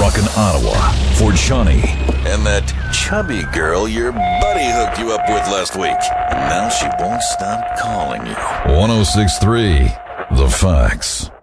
Rockin' Ottawa for Johnny and that chubby girl your buddy hooked you up with last week. And now she won't stop calling you. 106.3 The Facts.